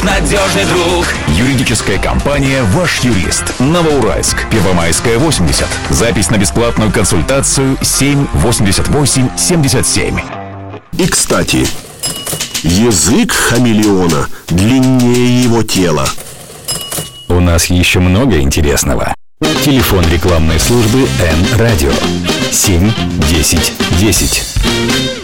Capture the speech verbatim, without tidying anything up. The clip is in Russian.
надежный друг. Юридическая компания «Ваш юрист». Новоуральск, Первомайская, восемьдесят. Запись на бесплатную консультацию семь восемьдесят восемь семьдесят семь. И, кстати, язык хамелеона длиннее его тела. У нас еще много интересного. Телефон рекламной службы Н-Радио семь десять десять.